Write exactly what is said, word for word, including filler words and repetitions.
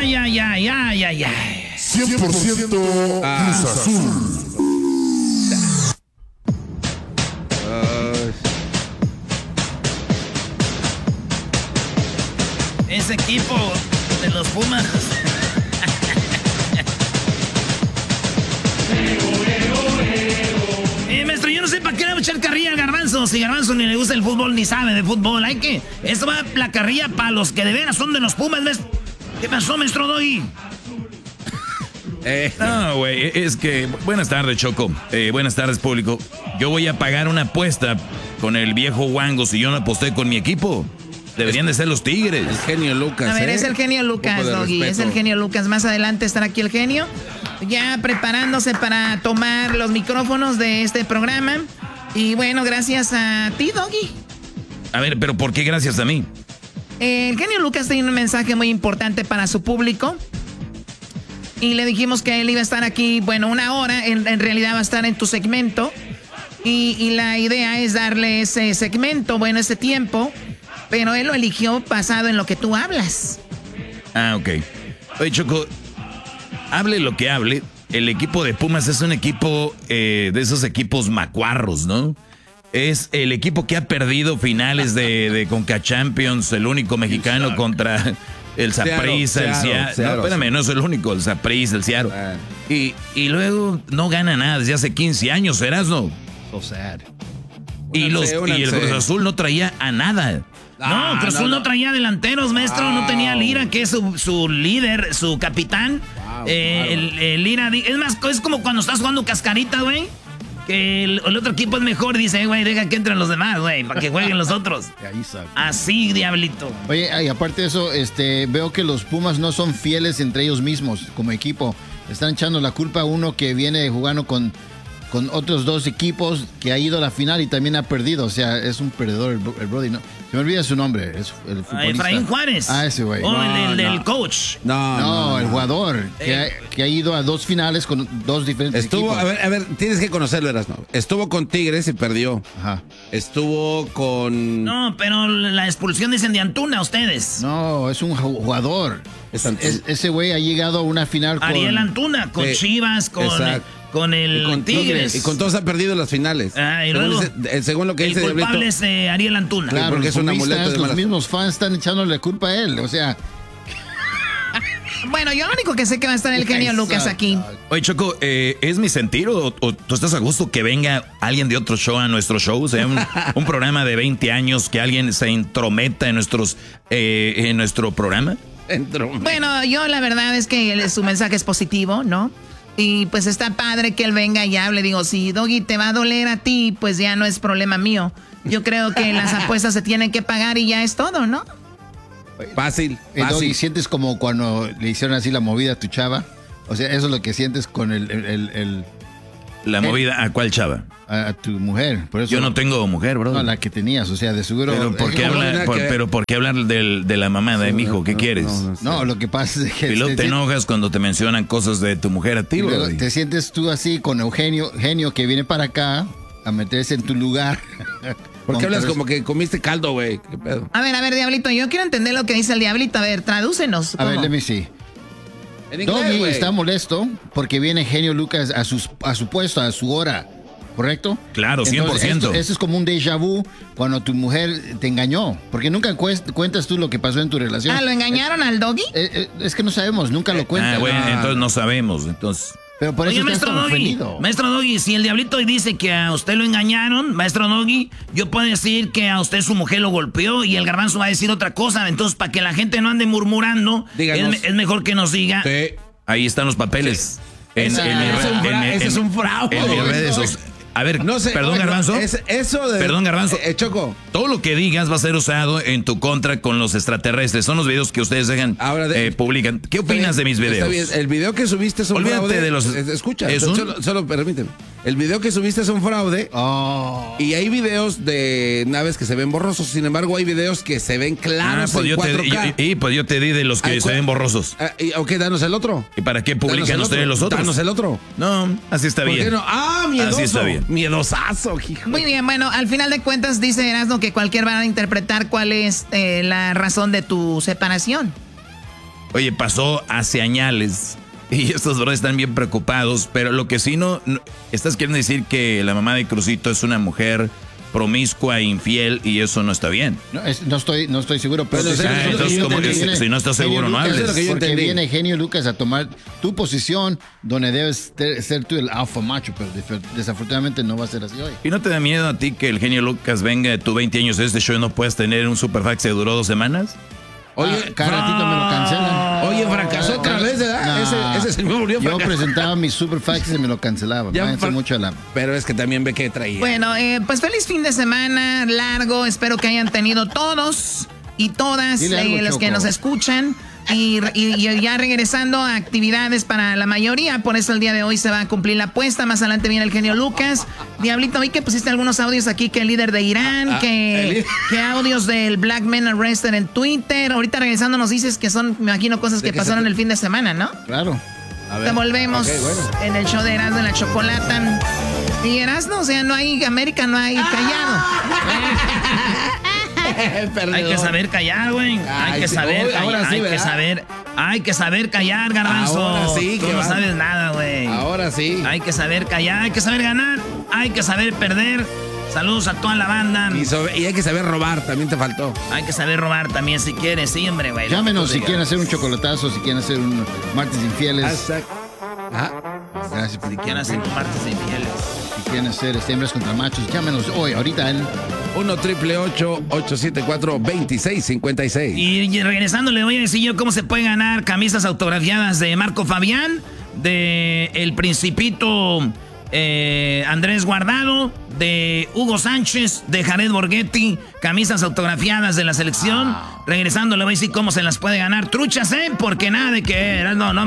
ay, ay, ay, ay, ay, ay. cien por ciento Cruz Azul. Ese equipo de los Pumas. eh, maestro, yo no sé para qué le voy a echar carrilla al Garbanzo. Si Garbanzo ni le gusta el fútbol ni sabe de fútbol. Hay que. Esto va la carrilla para los que de veras son de los Pumas. ¿Ves? ¿Qué pasó, maestro Doggy? Eh, no, güey, es que... Buenas tardes, Choco. Eh, buenas tardes, público. Yo voy a pagar una apuesta con el viejo Wango si yo no aposté con mi equipo. Deberían de ser los Tigres. El genio Lucas. A ver, ¿eh? es el genio Lucas, Doggy. Es el genio Lucas. Más adelante estará aquí el genio. Ya preparándose para tomar los micrófonos de este programa. Y bueno, gracias a ti, Doggy. A ver, pero ¿por qué gracias a mí? Eh, el genio Lucas tiene un mensaje muy importante para su público. Y le dijimos que él iba a estar aquí, bueno, una hora. En, en realidad va a estar en tu segmento. Y, y la idea es darle ese segmento, bueno, ese tiempo. Pero él lo eligió basado en lo que tú hablas. Ah, ok. Oye, Choco, hable lo que hable. El equipo de Pumas es un equipo eh, de esos equipos macuarros, ¿no? Es el equipo que ha perdido finales de, de Conca Champions, el único mexicano contra el Saprissa, el Seattle. No, espérame, no es el único, el Saprissa, el Seattle. Y, y luego no gana nada desde hace quince años, ¿Erasno? So sad. Y, los, y el Cruz Azul no traía a nada. Ah, no, Cruz Azul no, no traía delanteros, maestro. Wow. No tenía Lira, que es su, su líder, su capitán. Wow, eh, claro. el, el Lira, es más, es como cuando estás jugando cascarita, güey. Que el, el otro equipo es mejor, dice, güey, deja que entren los demás, güey, para que jueguen los otros. Así, diablito. Oye, y aparte de eso, este, veo que los Pumas no son fieles entre ellos mismos como equipo. Están echando la culpa a uno que viene jugando con, con otros dos equipos, que ha ido a la final y también ha perdido. O sea, es un perdedor el, el Brody, ¿no? Se me olvida su nombre, es el futbolista. Efraín Juárez. Ah, ese güey. O no, el, el no. del coach. No, no, no el jugador eh. que, ha, que ha ido a dos finales con dos diferentes Estuvo, equipos. a ver, a ver, tienes que conocerlo, Erasmo. Estuvo con Tigres y perdió. Ajá. Estuvo con... No, pero la expulsión dicen de Antuna, ustedes. No, es un jugador. Es, es, ese güey ha llegado a una final con... Ariel Antuna, con eh, Chivas, con... Exacto. Con el y con Tigres. Y con todos ha perdido las finales. Ah, y luego, según, dice, según lo que el dice culpable Diablito, es eh, Ariel Antuna. Claro, porque es un amuleto de los mismos fans están echándole la culpa a él. O sea... Bueno, yo lo único que sé que va a estar el genio Lucas aquí. Oye, Choco, eh, ¿es mi sentir o, o tú estás a gusto que venga alguien de otro show a nuestro show? O sea, un, un programa de veinte años, que alguien se intrometa en, nuestros, eh, en nuestro programa. Entrometa. Bueno, yo la verdad es que su mensaje es positivo, ¿no? Y pues está padre que él venga y hable. Digo, si Doggy te va a doler a ti, pues ya no es problema mío. Yo creo que las apuestas se tienen que pagar y ya es todo, ¿no? Fácil, fácil. Doggy, ¿sientes como cuando le hicieron así la movida a tu chava? O sea, eso es lo que sientes con el... el, el, el ¿La el, movida a cuál chava? A, a tu mujer. Por eso, yo no tengo mujer, bro. No, la que tenías, o sea, de seguro... Pero ¿por qué hablar, por, pero ¿por qué hablar del, de la mamá de sí, mi hijo? ¿Qué no, quieres? No, no, no, lo que pasa es que... Y luego te, te enojas cuando te mencionan cosas de tu mujer a ti, bro. Te sientes tú así con Eugenio, Genio, que viene para acá a meterse en tu lugar... ¿Por qué hablas como que comiste caldo, güey? ¿Qué pedo? A ver, a ver, Diablito, yo quiero entender lo que dice el Diablito. A ver, tradúcenos. ¿Cómo? A ver, let me see. Doggy está molesto porque viene Genio Lucas a, sus, a su puesto, a su hora, ¿correcto? Claro, cien por ciento. Entonces, esto, esto es como un déjà vu cuando tu mujer te engañó, porque nunca cuentas tú lo que pasó en tu relación. Ah, ¿lo engañaron es, al Doggy? Es, es, es que no sabemos, nunca lo cuentas. Ah, bueno, ah. entonces no sabemos, entonces... Pero por eso Oye, maestro Doggy, maestro Doggy, si el Diablito dice que a usted lo engañaron, maestro Doggy, yo puedo decir que a usted su mujer lo golpeó y el Garbanzo va a decir otra cosa. Entonces, para que la gente no ande murmurando, es, es mejor que nos diga. Sí. Ahí están los papeles. Sí. En, Esa, en, en, es un en, ese es un fraude. En mis redes sociales. A ver, no sé, perdón, oye, Garbanzo. Es, eso de, perdón, Garbanzo. Eh, Choco. Todo lo que digas va a ser usado en tu contra con los extraterrestres. Son los videos que ustedes dejan, Ahora de, eh, publican. ¿Qué opinas bien, de mis videos? Está bien. El video que subiste es un Olvídate fraude. de los... Escucha, solo, solo permíteme. El video que subiste es un fraude. Oh. Y hay videos de naves que se ven borrosos. Sin embargo, hay videos que se ven claros ah, pues en yo cuatro K. Te, y, y pues yo te di de los que Ay, se ven borrosos. Ah, y, ok, danos el otro. ¿Y para qué publican ustedes los otros? Danos el otro. No, así está bien. ¿Por qué no? Ah, miedoso. Así está bien. Miedosazo, hijo. Muy bien, bueno, al final de cuentas dice Erasmo que cualquier va a interpretar cuál es eh, la razón de tu separación. Oye, pasó hace añales y estos brothers están bien preocupados, pero lo que sí no, no... Estás queriendo decir que la mamá de Crucito es una mujer promiscua e infiel y eso no está bien. No, es, no estoy no estoy seguro, pero... Pues, ah, entonces, como que viene, si no estás seguro, no hables. Porque entendí. Viene Genio Lucas a tomar tu posición donde debes ter, ser tú el alfa macho, pero desafortunadamente no va a ser así hoy. ¿Y no te da miedo a ti que el Genio Lucas venga de tus veinte años de este show y no puedas tener un superfax que duró dos semanas? Oye, ah, cada ratito me lo cancelan. Oye, fracasó otra vez, ¿verdad? No, ese, ese señor murió. Yo presentaba mis superfax y me lo cancelaban. Ya, fra- mucho la... Pero es que también ve que traía. Bueno, eh, pues feliz fin de semana largo. Espero que hayan tenido todos y todas eh, los que nos escuchan. Y, y, y ya regresando a actividades para la mayoría, por eso el día de hoy se va a cumplir la apuesta. Más adelante viene el Genio Lucas. Diablito, vi que pusiste algunos audios aquí, que el líder de Irán, ah, que, que audios del Black Men Arrested en Twitter. Ahorita regresando nos dices que son, me imagino, cosas que pasaron se... el fin de semana, ¿no? Claro. A ver. Te volvemos okay, bueno. En el show de Erasmo de la Chocolata. Y Erasmo, o sea, no hay América, no hay callado. Hay que saber callar, güey. Hay que saber callar. Ahora sí, hay que saber, hay que saber callar, Garbanzo. Ahora sí, tú no va. sabes nada, güey. Ahora sí. Hay que saber callar, hay que saber ganar, hay que saber perder. Saludos a toda la banda. Y, sobre, y hay que saber robar, también te faltó. Hay que saber robar también si quieres, sí, hombre, güey. Llámenos si quieren hacer un chocolatazo, si quieren hacer un martes infieles. Hasta... Ajá. Gracias por si quieren hacer un martes infieles. Si quieren hacer hembras contra machos, llámenos hoy, ahorita en uno triple ocho ocho siete cuatro dos seis cinco seis. Y, y regresando le voy a decir yo cómo se puede ganar camisas autografiadas de Marco Fabián, de El Principito eh, Andrés Guardado, de Hugo Sánchez, de Jared Borghetti, camisas autografiadas de la selección. Regresando le voy a decir cómo se las puede ganar. Truchas, ¿eh? Porque nada de que... No, no